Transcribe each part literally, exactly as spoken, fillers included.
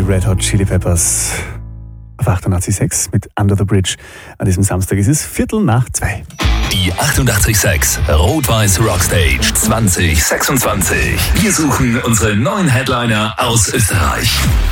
Red Hot Chili Peppers auf achtundachtzig Komma sechs mit Under the Bridge. An diesem Samstag ist es Viertel nach zwei. Die achtundachtzig Komma sechs Rot-Weiß Rockstage zwanzig sechsundzwanzig. Wir suchen unsere neuen Headliner aus Österreich.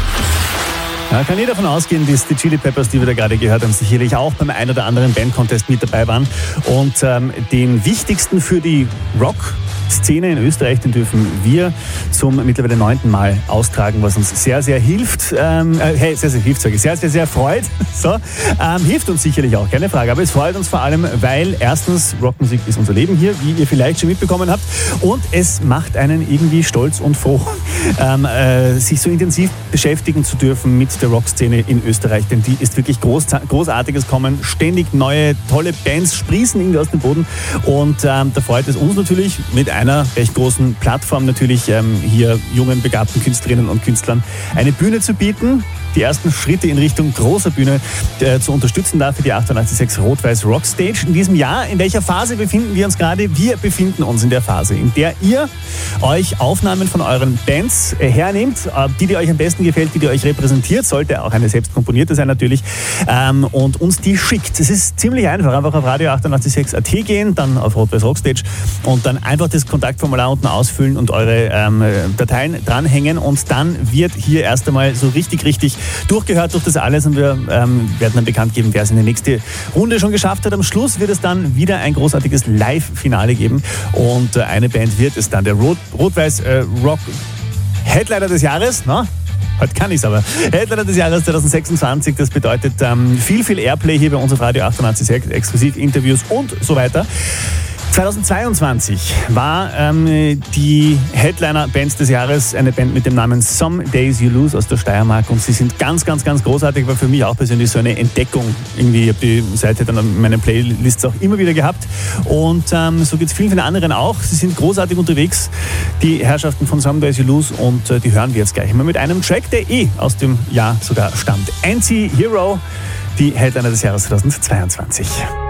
Ja, kann jeder davon ausgehen, dass die Chili Peppers, die wir da gerade gehört haben, sicherlich auch beim ein oder anderen Bandcontest mit dabei waren. Und ähm, den wichtigsten für die Rock-Szene in Österreich, den dürfen wir zum mittlerweile neunten Mal austragen, was uns sehr, sehr hilft. Ähm, äh, hey, sehr, sehr hilft, sage ich. Sehr, sehr, sehr freut. So, ähm, hilft uns sicherlich auch, keine Frage. Aber es freut uns vor allem, weil erstens Rockmusik ist unser Leben hier, wie ihr vielleicht schon mitbekommen habt. Und es macht einen irgendwie stolz und froh, ähm, äh, sich so intensiv beschäftigen zu dürfen mit der Rockszene in Österreich, denn die ist wirklich groß, Großartiges kommen, ständig neue, tolle Bands sprießen irgendwie aus dem Boden und ähm, da freut es uns natürlich mit einer recht großen Plattform natürlich ähm, hier jungen, begabten Künstlerinnen und Künstlern eine Bühne zu bieten, die ersten Schritte in Richtung großer Bühne äh, zu unterstützen dafür die achtundachtzig Komma sechs Rot-Weiß Rockstage in diesem Jahr. In welcher Phase befinden wir uns gerade? Wir befinden uns in der Phase, in der ihr euch Aufnahmen von euren Bands äh, hernehmt, äh, die, die euch am besten gefällt, die, die euch repräsentiert, sollte auch eine selbst komponierte sein natürlich, ähm, und uns die schickt. Es ist ziemlich einfach, einfach auf Radio achtundachtzig Komma sechs Punkt at gehen, dann auf Rot-Weiß Rockstage und dann einfach das Kontaktformular unten ausfüllen und eure ähm, Dateien dranhängen und dann wird hier erst einmal so richtig, richtig durchgehört durch das alles und wir ähm, werden dann bekannt geben, wer es in die nächste Runde schon geschafft hat. Am Schluss wird es dann wieder ein großartiges Live-Finale geben und äh, eine Band wird es dann, der Rot- Rot-Weiß äh, Rock Headliner des Jahres, na? Heute kann ich es aber. Headliner des Jahres zwanzig sechsundzwanzig, das bedeutet ähm, viel, viel Airplay hier bei uns auf Radio achtundachtzig Komma sechs, exklusiv Interviews und so weiter. zweitausendzweiundzwanzig war ähm, die Headliner-Band des Jahres eine Band mit dem Namen Some Days You Lose aus der Steiermark und sie sind ganz, ganz, ganz großartig, war für mich auch persönlich so eine Entdeckung. Irgendwie, ich habe die Seite dann an meinen Playlists auch immer wieder gehabt und ähm, so geht es vielen, vielen anderen auch. Sie sind großartig unterwegs, die Herrschaften von Some Days You Lose und äh, die hören wir jetzt gleich mal mit einem Track, der eh aus dem Jahr sogar stammt. Anti-Hero, die Headliner des Jahres zweitausendzweiundzwanzig.